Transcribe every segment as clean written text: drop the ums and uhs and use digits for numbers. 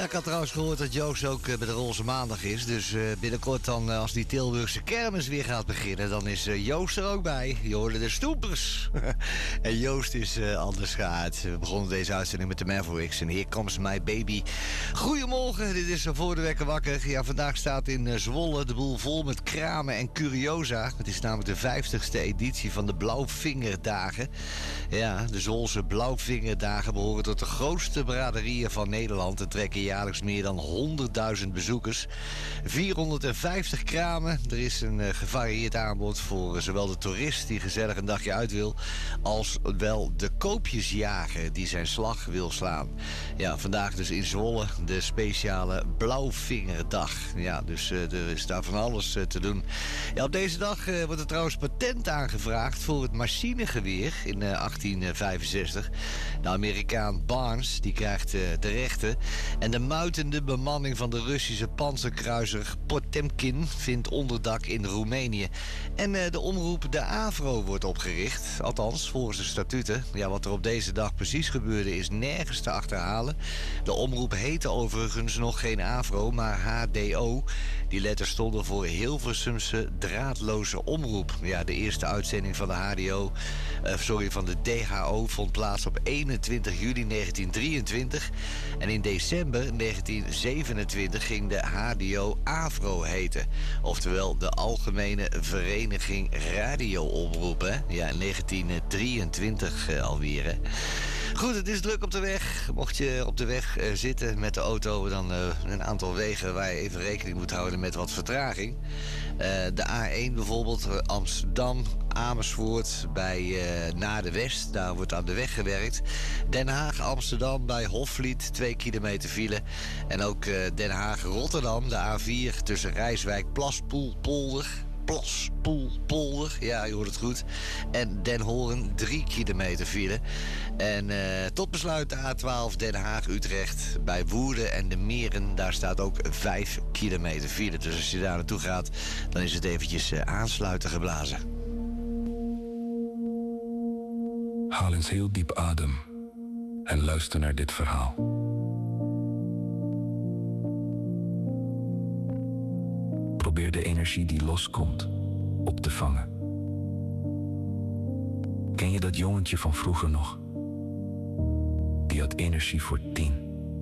Ja, ik had trouwens gehoord dat Joost ook bij de Roze Maandag is. Dus binnenkort dan, als die Tilburgse kermis weer gaat beginnen, dan is Joost er ook bij. Je hoorde de Stoempers. En Joost is anders geaard. We begonnen deze uitzending met de Mavericks. En Here Comes My Baby. Goedemorgen, dit is Voor de Wekker Wakker. Ja, vandaag staat in Zwolle de boel vol met kramen en curiosa. Het is namelijk de 50ste editie van de Blauwvingerdagen. Ja, de Zwolse Blauwvingerdagen behoren tot de grootste braderieën van Nederland en trekken jaarlijks meer dan 100.000 bezoekers. 450 kramen. Er is een gevarieerd aanbod voor zowel de toerist die gezellig een dagje uit wil, als wel de koopjesjager die zijn slag wil slaan. Ja, vandaag dus in Zwolle de speciale Blauwvingerdag. Ja, dus er is daar van alles te doen. Ja, op deze dag wordt er trouwens patent aangevraagd voor het machinegeweer in 1865. De Amerikaan Barnes die krijgt de rechten. En de muitende bemanning van de Russische panzerkruiser Potemkin vindt onderdak in Roemenië. En de omroep De Avro wordt opgericht. Althans, volgens de statuten. Ja, wat er op deze dag precies gebeurde is nergens te achterhalen. De omroep heette overigens nog geen Avro, maar HDO. Die letters stonden voor Hilversumse draadloze omroep. Ja, de eerste uitzending van de van de DHO vond plaats op 21 juli 1923. En in december 1927 ging de HDO Avro heten. Oftewel de Algemene Vereniging Radio-omroepen. Ja, in 1923 alweer. Hè. Goed, het is druk op de weg. Mocht je op de weg zitten met de auto, dan een aantal wegen waar je even rekening moet houden met wat vertraging. De A1 bijvoorbeeld, Amsterdam, Amersfoort bij naar de West. Daar wordt aan de weg gewerkt. Den Haag, Amsterdam bij Hofvliet, 2 kilometer file. En ook Den Haag-Rotterdam, de A4 tussen Rijswijk, Plaspoelpolder, ja, je hoort het goed. En Den Hoorn, 3 kilometer file. En tot besluit de A12 Den Haag-Utrecht bij Woerden en de Meren. Daar staat ook 5 kilometer file. Dus als je daar naartoe gaat, dan is het eventjes aansluiten geblazen. Haal eens heel diep adem en luister naar dit verhaal. Probeer de energie die loskomt op te vangen. Ken je dat jongetje van vroeger nog? Die had energie voor 10.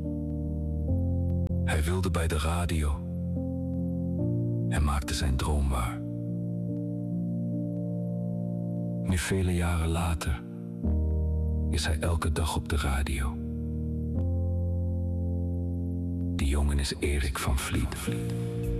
Hij wilde bij de radio en maakte zijn droom waar. Nu vele jaren later is hij elke dag op de radio. Die jongen is Erik van Vliet.